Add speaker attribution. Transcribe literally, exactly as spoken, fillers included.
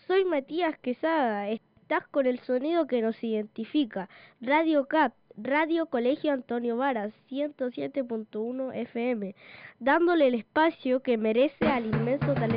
Speaker 1: Soy Matías Quesada. Estás con el sonido que nos identifica. Radio C A P, Radio Colegio Antonio Varas, ciento siete punto uno F M, dándole el espacio que merece al inmenso talento